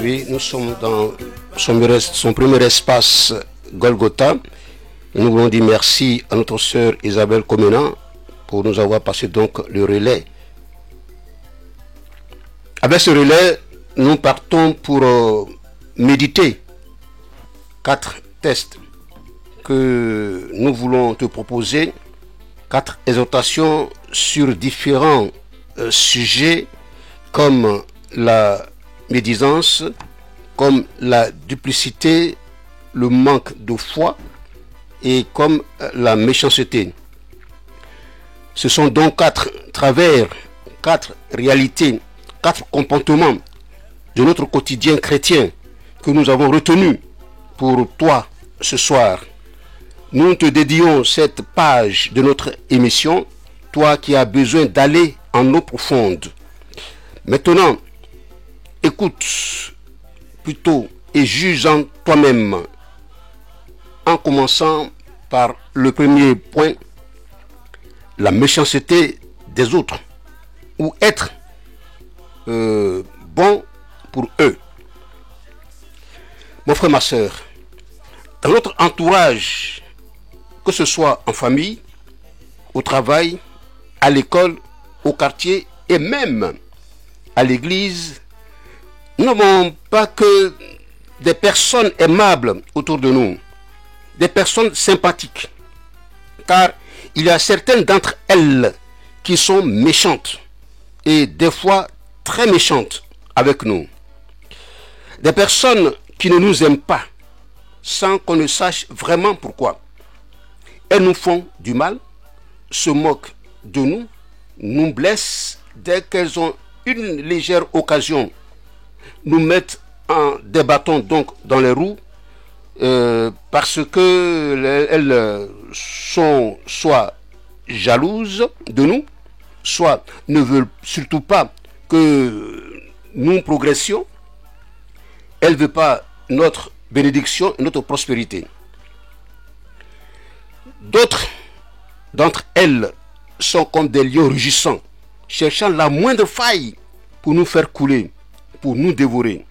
Oui, nous sommes dans son premier espace Golgotha. Et nous voulons dire merci à notre sœur Isabelle Comena pour nous avoir passé donc le relais. Avec ce relais, nous partons pour méditer 4 tests que nous voulons te proposer, 4 exhortations sur différents sujets comme la médisance, comme la duplicité, le manque de foi et comme la méchanceté. Ce sont donc 4 travers, 4 réalités, 4 comportements de notre quotidien chrétien que nous avons retenus pour toi ce soir. Nous te dédions cette page de notre émission, toi qui as besoin d'aller en eau profonde. Maintenant, écoute plutôt et juge en toi-même, en commençant par le premier point, la méchanceté des autres, ou être bon pour eux. Mon frère, ma soeur, dans notre entourage, que ce soit en famille, au travail, à l'école, au quartier et même à l'église, nous n'avons pas que des personnes aimables autour de nous, des personnes sympathiques, car il y a certaines d'entre elles qui sont méchantes et des fois très méchantes avec nous. Des personnes qui ne nous aiment pas sans qu'on ne sache vraiment pourquoi. Elles nous font du mal, se moquent de nous, nous blessent dès qu'elles ont une légère occasion, nous mettent des bâtons donc dans les roues parce que elles sont soit jalouses de nous, soit ne veulent surtout pas que nous progressions. Elles ne veulent pas notre bénédiction, notre prospérité. D'autres d'entre elles sont comme des lions rugissants, cherchant la moindre faille pour nous faire couler, pour nous dévorer.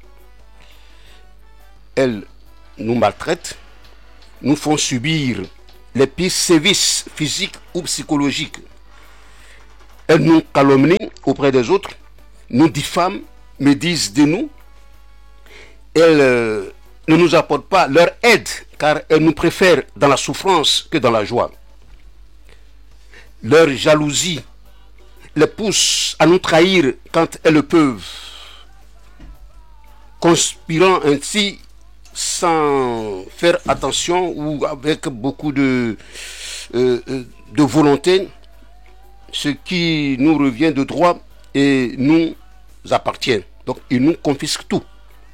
Elles nous maltraitent, nous font subir les pires sévices physiques ou psychologiques. Elles nous calomnient auprès des autres, nous diffament, médisent de nous. Elles ne nous apportent pas leur aide car elles nous préfèrent dans la souffrance que dans la joie. Leur jalousie les pousse à nous trahir quand elles le peuvent, conspirant ainsi sans faire attention ou avec beaucoup de volonté, ce qui nous revient de droit et nous appartient. Donc ils nous confisquent tout.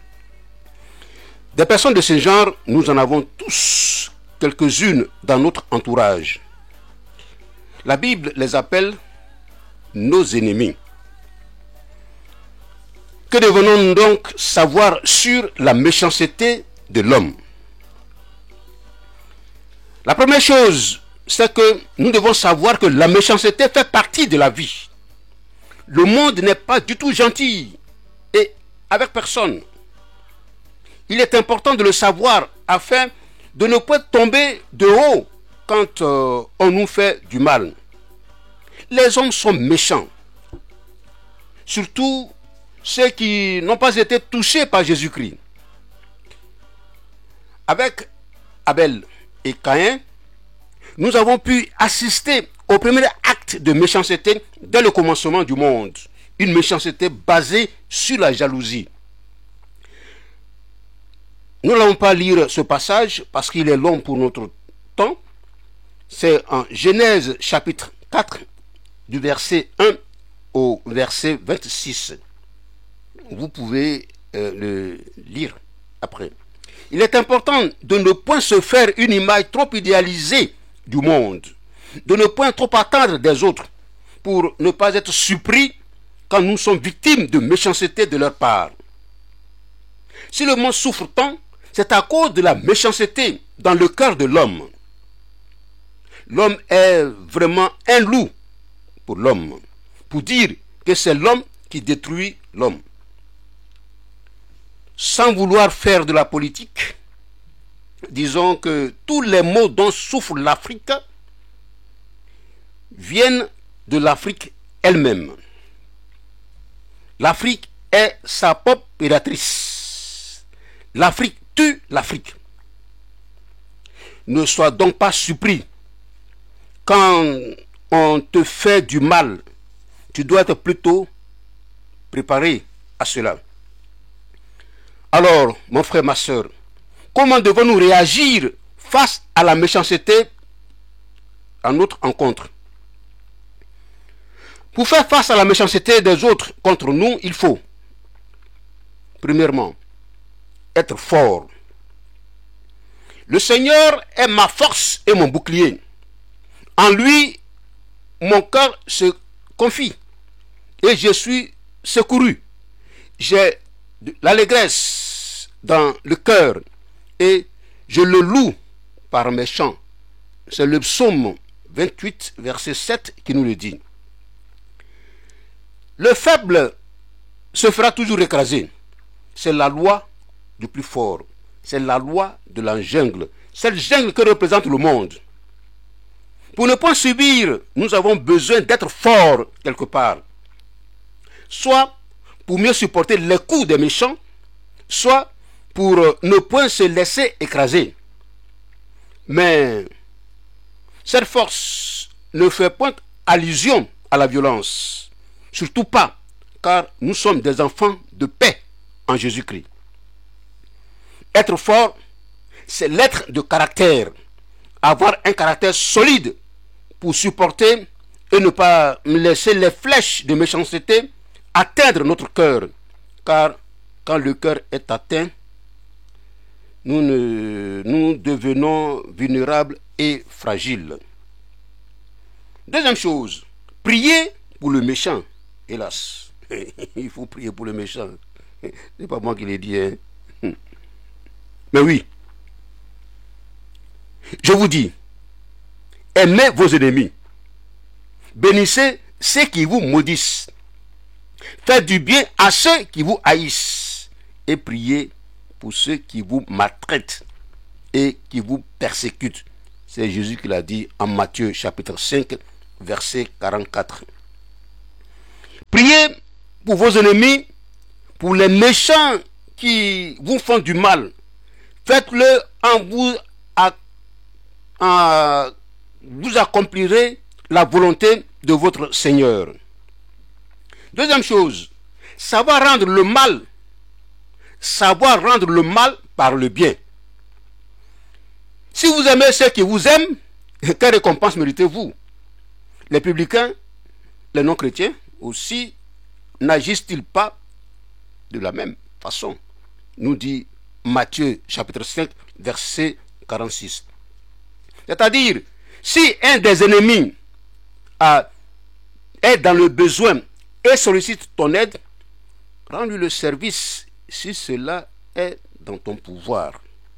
Des personnes de ce genre, nous en avons tous quelques-unes dans notre entourage. La Bible les appelle nos ennemis. Que devons-nous donc savoir sur la méchanceté de l'homme? La première chose, c'est que nous devons savoir que la méchanceté fait partie de la vie. Le monde n'est pas du tout gentil et avec personne. Il est important de le savoir afin de ne pas tomber de haut quand on nous fait du mal. Les hommes sont méchants. Surtout ceux qui n'ont pas été touchés par Jésus-Christ. Avec Abel et Caïn, nous avons pu assister au premier acte de méchanceté dès le commencement du monde. Une méchanceté basée sur la jalousie. Nous n'allons pas lire ce passage parce qu'il est long pour notre temps. C'est en Genèse chapitre 4 du verset 1 au verset 26. Vous pouvez le lire après. Il est important de ne point se faire une image trop idéalisée du monde, de ne point trop attendre des autres pour ne pas être surpris quand nous sommes victimes de méchanceté de leur part. Si le monde souffre tant, c'est à cause de la méchanceté dans le cœur de l'homme. L'homme est vraiment un loup pour l'homme, pour dire que c'est l'homme qui détruit l'homme. sans vouloir faire de la politique, disons que tous les maux dont souffre l'Afrique viennent de l'Afrique elle-même. L'Afrique est sa propre prédatrice. L'Afrique tue l'Afrique. Ne sois donc pas surpris quand on te fait du mal. Tu dois être plutôt préparé à cela. Alors, mon frère, ma soeur, comment devons-nous réagir face à la méchanceté à notre encontre? Pour faire face à la méchanceté des autres contre nous, il faut, premièrement, être fort. Le Seigneur est ma force et mon bouclier. En lui, mon cœur se confie et je suis secouru. J'ai de l'allégresse dans le cœur et je le loue par mes chants. C'est le psaume 28, verset 7 qui nous le dit. Le faible se fera toujours écraser. C'est la loi du plus fort. C'est la loi de la jungle. Cette jungle que représente le monde. Pour ne pas subir, nous avons besoin d'être forts quelque part. Soit pour mieux supporter les coups des méchants, soit pour ne point se laisser écraser. Mais cette force ne fait point allusion à la violence. Surtout pas, car nous sommes des enfants de paix en Jésus-Christ. Être fort, c'est l'être de caractère. Avoir un caractère solide pour supporter et ne pas laisser les flèches de méchanceté atteindre notre cœur. Car quand le cœur est atteint, nous devenons vulnérables et fragiles. Deuxième chose, prier pour le méchant. Hélas, il faut prier pour le méchant. C'est pas moi qui l'ai dit, hein. Mais oui, je vous dis, aimez vos ennemis, bénissez ceux qui vous maudissent, faites du bien à ceux qui vous haïssent et priez pour ceux qui vous maltraitent et qui vous persécutent. C'est Jésus qui l'a dit en Matthieu chapitre 5, verset 44. Priez pour vos ennemis, pour les méchants qui vous font du mal. Faites-le vous accomplirez la volonté de votre Seigneur. Deuxième chose, savoir rendre le mal par le bien. Si vous aimez ceux qui vous aiment, quelle récompense méritez-vous? Les publicains, les non-chrétiens aussi, n'agissent-ils pas de la même façon? Nous dit Matthieu chapitre 5, verset 46. C'est-à-dire, si un des ennemis est dans le besoin et sollicite ton aide, rends-lui le service si cela est dans ton pouvoir.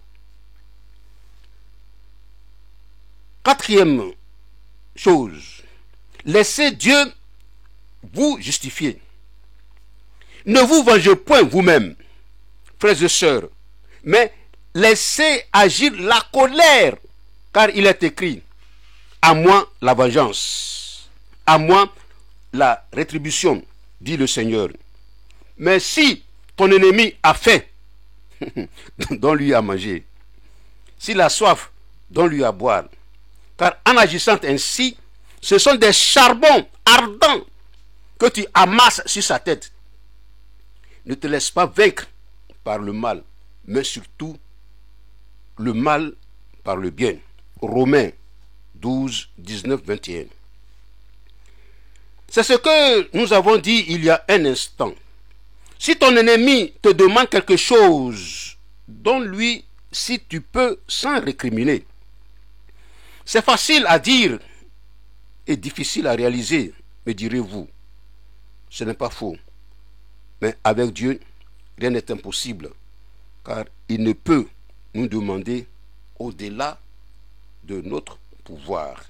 Quatrième chose, laissez Dieu vous justifier. Ne vous vengez point vous-même, frères et sœurs, mais laissez agir la colère, car il est écrit, à moi la vengeance, à moi la rétribution, dit le Seigneur. Mais si ton ennemi a faim, donne-lui à manger. S'il a soif, donne-lui à boire. Car en agissant ainsi, ce sont des charbons ardents que tu amasses sur sa tête. Ne te laisse pas vaincre par le mal, mais surtout le mal par le bien. Romains 12, 19, 21. C'est ce que nous avons dit il y a un instant. Si ton ennemi te demande quelque chose, donne-lui si tu peux sans récriminer. C'est facile à dire et difficile à réaliser, me direz-vous. Ce n'est pas faux. Mais avec Dieu, rien n'est impossible, car il ne peut nous demander au-delà de notre pouvoir.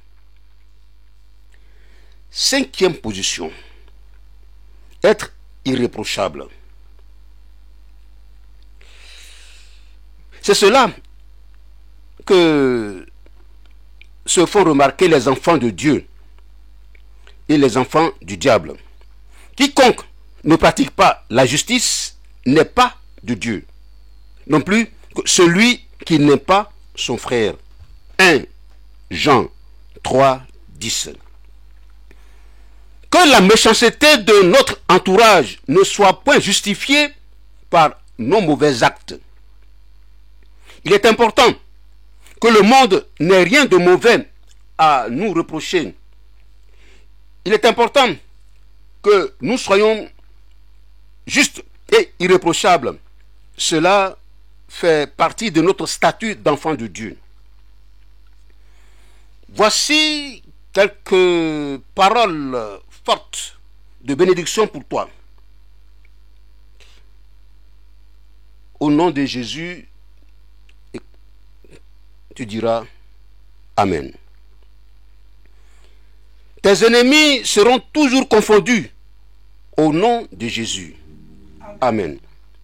Cinquième position, être irréprochable. C'est cela que se font remarquer les enfants de Dieu et les enfants du diable. Quiconque ne pratique pas la justice n'est pas de Dieu. Non plus que celui qui n'aime pas son frère. 1 Jean 3, 10. Que la méchanceté de notre entourage ne soit point justifiée par nos mauvais actes. Il est important que le monde n'ait rien de mauvais à nous reprocher. Il est important que nous soyons justes et irréprochables. Cela fait partie de notre statut d'enfant de Dieu. Voici quelques paroles fortes de bénédiction pour toi. Au nom de Jésus, tu diras Amen. Tes ennemis seront toujours confondus au nom de Jésus. Amen.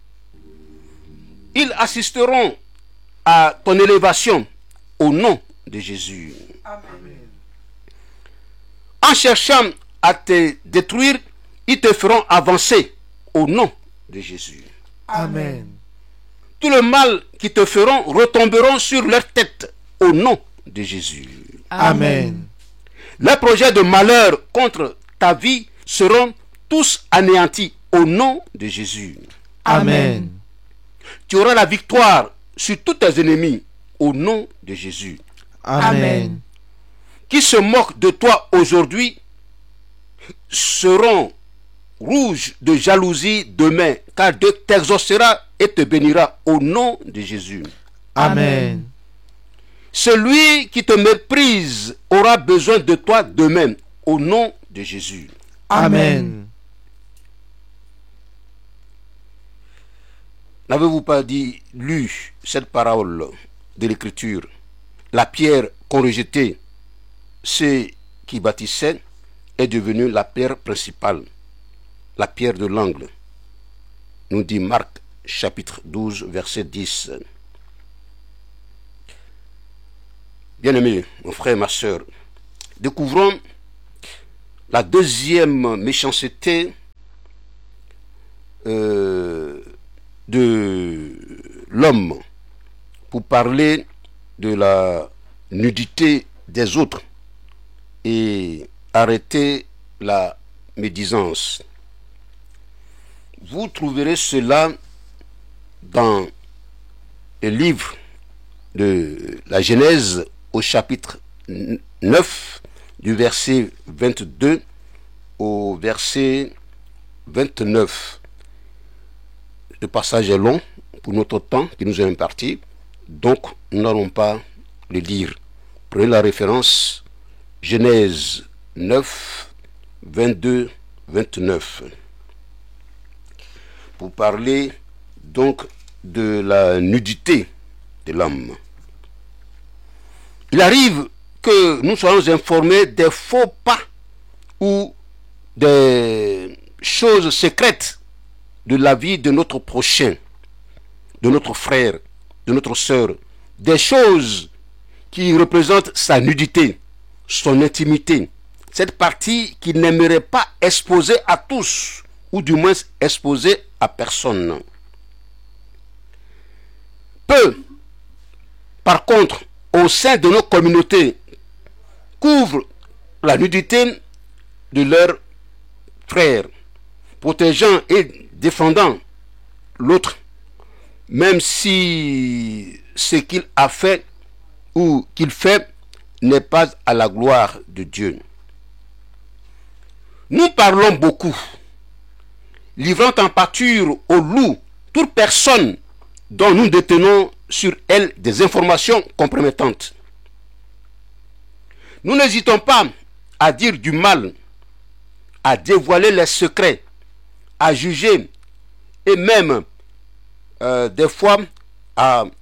Ils assisteront à ton élévation au nom de Jésus. Amen. En cherchant à te détruire, ils te feront avancer au nom de Jésus. Amen. Tout le mal qu'ils te feront retomberont sur leur tête au nom de Jésus. Amen. Les projets de malheur contre ta vie seront tous anéantis au nom de Jésus. Amen. Tu auras la victoire sur tous tes ennemis au nom de Jésus. Amen. Qui se moquent de toi aujourd'hui seront rouges de jalousie demain, car Dieu t'exaucera et te bénira au nom de Jésus. Amen. Celui qui te méprise aura besoin de toi demain au nom de Jésus. Amen. N'avez-vous pas lu cette parole de l'Écriture? La pierre qu'on rejetait, ceux qui bâtissaient, est devenue la pierre principale, la pierre de l'angle. Nous dit Marc chapitre 12, verset 10. Bien-aimés, mon frère, ma soeur, découvrons la deuxième méchanceté de l'homme pour parler de la nudité des autres et arrêter la médisance. Vous trouverez cela dans le livre de la Genèse au chapitre 9 du verset 22 au verset 29. Le passage est long pour notre temps qui nous est imparti, donc nous n'allons pas le lire. Prenez la référence Genèse 9, 22, 29. Pour parler donc de la nudité de l'homme. Il arrive que nous soyons informés des faux pas ou des choses secrètes de la vie de notre prochain, de notre frère, de notre sœur, des choses qui représentent sa nudité, son intimité, cette partie qu'il n'aimerait pas exposer à tous, ou du moins exposer à personne. Peu, par contre, au sein de nos communautés, couvrent la nudité de leurs frères, protégeant et défendant l'autre, même si ce qu'il a fait ou qu'il fait n'est pas à la gloire de Dieu. Nous parlons beaucoup, livrant en pâture au loup toute personne dont nous détenons sur elle des informations compromettantes. Nous n'hésitons pas à dire du mal, à dévoiler les secrets, à juger et même des fois à